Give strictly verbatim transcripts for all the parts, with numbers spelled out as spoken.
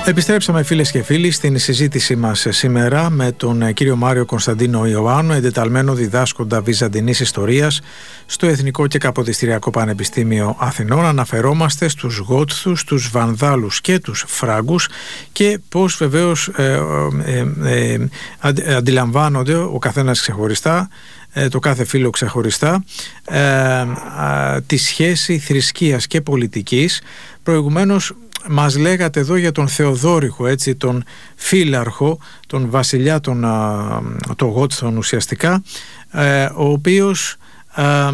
Επιστρέψαμε φίλες και φίλοι στην συζήτησή μας σήμερα με τον κύριο Μάριο Κωνσταντίνο Ιωάννου, εντεταλμένο διδάσκοντα Βυζαντινής Ιστορίας στο Εθνικό και Καποδιστριακό Πανεπιστήμιο Αθηνών. Αναφερόμαστε στους Γότθους, τους Βανδάλους και τους Φράγκους και πώς βεβαίως ε, ε, ε, ε, αντιλαμβάνονται ο καθένας ξεχωριστά, το κάθε φύλο ξεχωριστά, ε, ε, τη σχέση θρησκείας και πολιτικής. Προηγουμένως μας λέγατε εδώ για τον Θεοδόρυχο, έτσι, τον φύλαρχο, τον βασιλιά των, των Γότθων ουσιαστικά, ε, ο οποίος ε,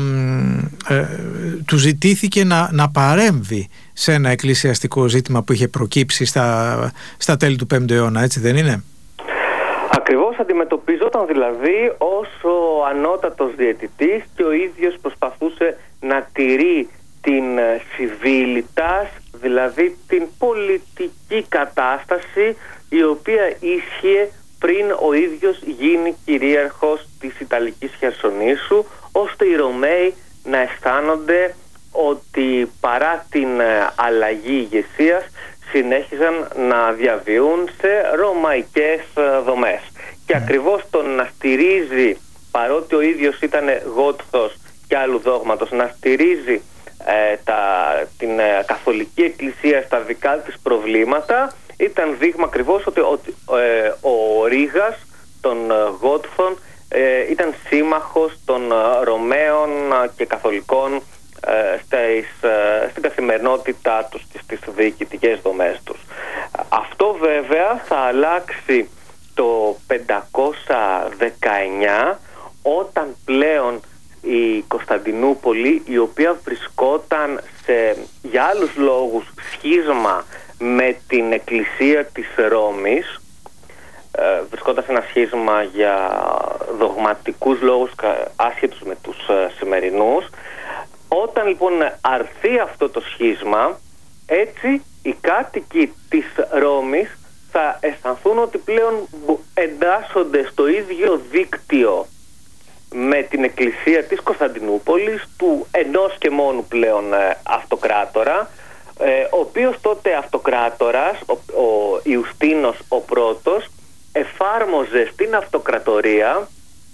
ε, του ζητήθηκε να, να παρέμβει σε ένα εκκλησιαστικό ζήτημα που είχε προκύψει στα, στα τέλη του πέμπτου αιώνα, έτσι δεν είναι? Ακριβώς, αντιμετωπίζονταν δηλαδή ως ο ανώτατος διαιτητής και ο ίδιος προσπαθούσε να τηρεί την civiltas, δηλαδή την πολιτική κατάσταση η οποία ίσχυε πριν ο ίδιος γίνει κυρίαρχος της Ιταλικής Χερσονήσου, ώστε οι Ρωμαίοι να αισθάνονται ότι παρά την αλλαγή ηγεσίας συνέχιζαν να διαβιούν σε ρωμαϊκές δομές. Και ακριβώς το να στηρίζει, παρότι ο ίδιος ήταν Γότθος και άλλου δόγματος, να στηρίζει ε, τα, την ε, Καθολική Εκκλησία στα δικά της προβλήματα, ήταν δείγμα ακριβώς ότι, ότι ε, ο Ρήγας των Γότθων ε, ήταν σύμμαχος των Ρωμαίων και Καθολικών ε, στις, ε, στην καθημερινότητά τους και στις διοικητικές δομές τους. Αυτό βέβαια θα αλλάξει το πεντακόσια δεκαεννιά, όταν πλέον η Κωνσταντινούπολη, η οποία βρισκόταν σε, για άλλους λόγους, σχίσμα με την Εκκλησία της Ρώμης, ε, βρισκόταν σε ένα σχίσμα για δογματικούς λόγους άσχετους με τους ε, σημερινούς. Όταν λοιπόν αρθεί αυτό το σχίσμα, έτσι οι κάτοικοι της Ρώμης θα αισθανθούν ότι πλέον εντάσσονται στο ίδιο δίκτυο με την Εκκλησία της Κωνσταντινούπολης, του ενός και μόνου πλέον ε, αυτοκράτορα, ε, ο οποίος τότε αυτοκράτορας, ο, ο Ιουστίνος ο πρώτος, εφάρμοζε στην αυτοκρατορία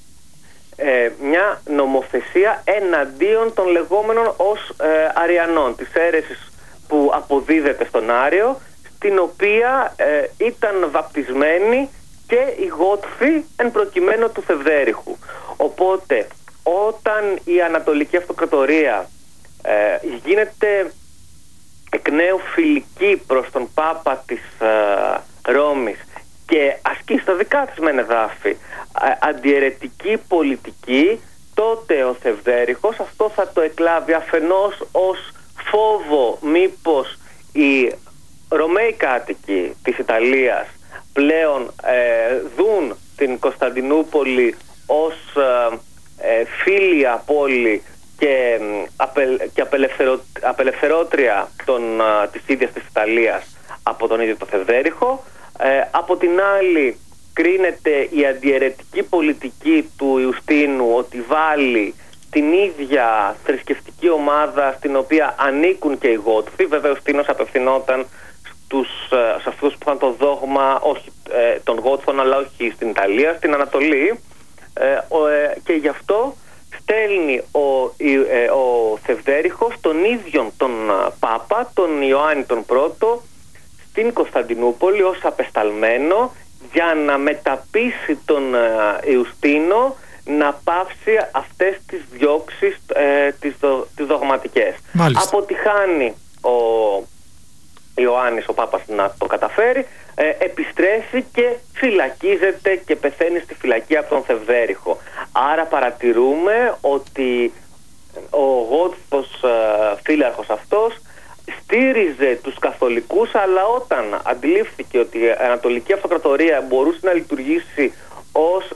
ε, μια νομοθεσία εναντίον των λεγόμενων ως ε, Αριανών, της αίρεσης που αποδίδεται στον Άριο, στην οποία ε, ήταν βαπτισμένοι και οι Γότθοι εν προκειμένου του Θευδέριχου. Οπότε όταν η Ανατολική Αυτοκρατορία ε, γίνεται εκ νέου φιλική προς τον Πάπα της ε, Ρώμης και ασκεί στα δικά της μεν εδάφη ε, αντιαιρετική πολιτική, τότε ο Θευδέριχος αυτό θα το εκλάβει αφενός ως φόβο μήπως οι Ρωμαίοι κάτοικοι της Ιταλίας πλέον ε, δουν την Κωνσταντινούπολη ως ε, ε, φίλια πόλη και, απε, και απελευθερωτ, απελευθερώτρια των, ε, της ίδιας της Ιταλίας από τον ίδιο το Θευδέριχο. Ε, από την άλλη κρίνεται η αντιαιρετική πολιτική του Ιουστίνου ότι βάλει την ίδια θρησκευτική ομάδα στην οποία ανήκουν και οι Γότθοι. Βέβαια ο Ιουστίνος απευθυνόταν στους, σε αυτούς που είχαν το δόγμα όχι ε, των Γότθων, αλλά όχι στην Ιταλία, στην Ανατολή, ε, ο, ε, και γι' αυτό στέλνει ο, ε, ο Θευδέριχος τον ίδιο τον Πάπα, τον Ιωάννη τον Πρώτο, στην Κωνσταντινούπολη ως απεσταλμένο για να μεταπείσει τον ε, Ιουστίνο να πάυσει αυτές τις διώξεις ε, τις, δο, τις δογματικές. Μάλιστα. Αποτυχάνει ο Ιωάννης ο Πάπας να το καταφέρει, ε, επιστρέφει και φυλακίζεται και πεθαίνει στη φυλακή από τον Θευδέριχο. Άρα παρατηρούμε ότι ο Γότθος ε, φύλαρχος αυτός στήριζε τους καθολικούς, αλλά όταν αντιλήφθηκε ότι η Ανατολική Αυτοκρατορία μπορούσε να λειτουργήσει ως